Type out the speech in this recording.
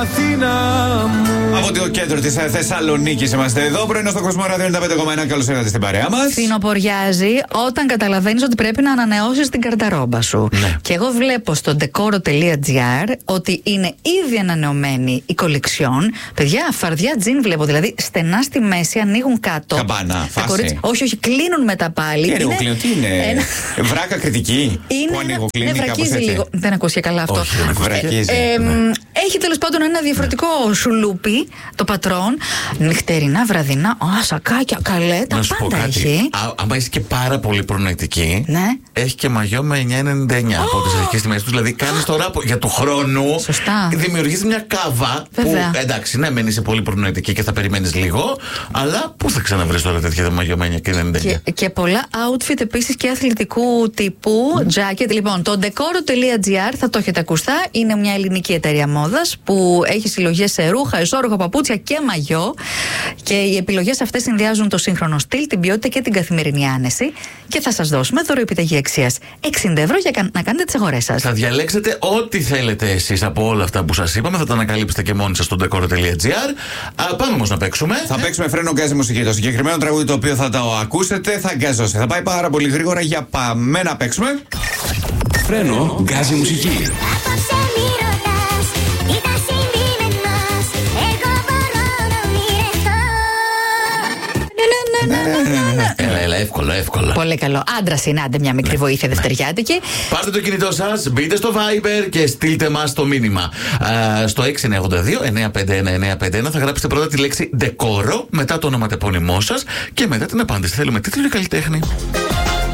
Από το κέντρο της Θεσσαλονίκης είμαστε εδώ. Πρωινό στο Κόσμο Ράδιο 95,1. Καλώς ήρθατε στην παρέα μας. Φθινοποριάζει όταν καταλαβαίνεις ότι πρέπει να ανανεώσεις την καρταρόμπα σου. Ναι. Και εγώ βλέπω στο decoro.gr ότι είναι ήδη ανανεωμένη η κολεξιόν. Παιδιά, φαρδιά τζιν βλέπω. Δηλαδή στενά στη μέση, ανοίγουν κάτω. Καμπάνα, φάση. Όχι, κλείνουν μετά πάλι. Τι ανοίγω, τι είναι. Βράκα κριτική. Που ανοίγω, κλείνει κάπως έτσι. Λίγο. Δεν ακούστηκε καλά αυτό. Όχι, βρακίζει. Έχει τέλος πάντων ένα διαφορετικό σουλούπι το πατρόν. Νυχτερινά, βραδινά, σακάκια, καλέτα. Να σου πω πάντα κάτι. έχει. Άμα είσαι και πάρα πολύ προνοητική, Ναι. έχει και μαγιό με 9,99 από τις αρχικές τιμές του. Δηλαδή κάνεις τώρα για του χρόνου. Σωστά. Δημιουργείς μια κάβα. Βέβαια. Που εντάξει, ναι, μεν είσαι πολύ προνοητική και θα περιμένεις λίγο. Αλλά πού θα ξαναβρεις τώρα τέτοια μαγιό με 9,99. Και πολλά outfit επίσης και αθλητικού τύπου. Jacket. Λοιπόν, το decoro.gr θα το έχετε ακουστά. Είναι μια ελληνική εταιρεία μόδας που έχει συλλογές σε ρούχα, εσώρουχα, παπούτσια και μαγιό. Και οι επιλογές αυτές συνδυάζουν το σύγχρονο στυλ, την ποιότητα και την καθημερινή άνεση. Και θα σας δώσουμε δωροεπιταγή αξίας 60€ για να κάνετε τις αγορές σας. Θα διαλέξετε ό,τι θέλετε εσείς από όλα αυτά που σας είπαμε. Θα τα ανακαλύψετε και μόνοι σας στο decor.gr. Πάμε όμως να παίξουμε. Θα παίξουμε φρένο γκάζι μουσική. Το συγκεκριμένο τραγούδι το οποίο θα το ακούσετε θα γκάζωσε. Θα πάει πάρα πολύ γρήγορα για πάμε να παίξουμε. Φρένο γκάζι μουσική. Έλα, εύκολο. Πολύ καλό. Άντρας είναι, άντε μια μικρή βοήθεια δευτεριάτικη. Πάρτε το κινητό σας, μπείτε στο Viber και στείλτε μας το μήνυμα. Στο 692-951-951 θα γράψετε πρώτα τη λέξη decoro, μετά το ονοματεπώνυμό σας και μετά την απάντηση. Θέλουμε τίτλο και καλλιτέχνη.